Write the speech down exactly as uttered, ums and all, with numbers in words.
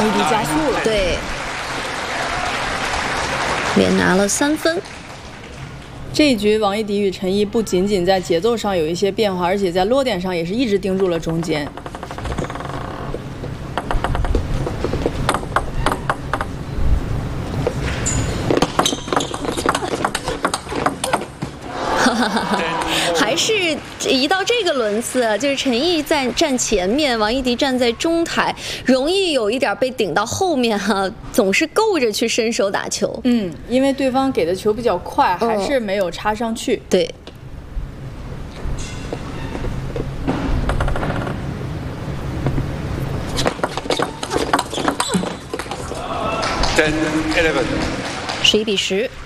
王艺迪加速了， 对，连拿了三分。 这一局王艺迪与陈毅不仅仅在节奏上有一些变化，而且在落点上也是一直盯住了中间。 还是一到这个轮次，就是陈毅在站前面，王艺迪站在中台，容易有一点被顶到后面哈、啊，总是够着去伸手打球。 嗯，因为对方给的球比较快， 嗯、 还是没有插上去。 对。十一比十。